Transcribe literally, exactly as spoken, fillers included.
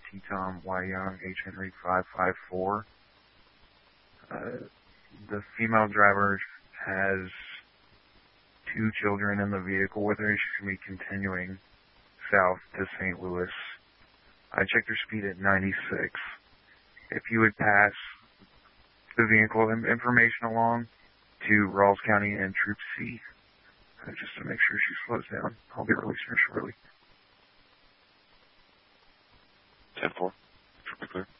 T Tom Y Young H Henry five five four. Uh, the female driver has two children in the vehicle with her. She should be continuing south to Saint Louis. I checked her speed at ninety-six. If you would pass the vehicle information along to Rawls County and Troop C, uh, just to make sure she slows down. I'll be releasing her shortly. ten four. Should be clear.